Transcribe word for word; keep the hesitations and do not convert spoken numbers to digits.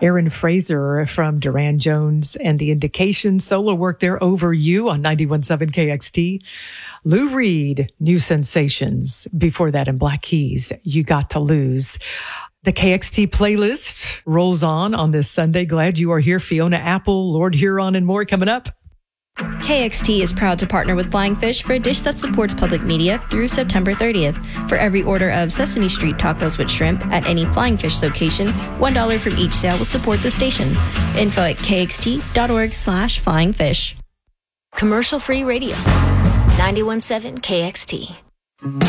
Aaron Fraser from Duran Jones and the Indications, solo work there, Over You on ninety-one point seven K X T. Lou Reed, New Sensations. Before that in Black Keys, You Got to Lose. The K X T playlist rolls on on this Sunday. Glad you are here. Fiona Apple, Lord Huron, and more coming up. K X T is proud to partner with Flying Fish for a dish that supports public media through September thirtieth. For every order of Sesame Street tacos with shrimp at any Flying Fish location, one dollar from each sale will support the station. Info at kxt.org slash flying fish. Commercial-free radio. ninety-one point seven K X T.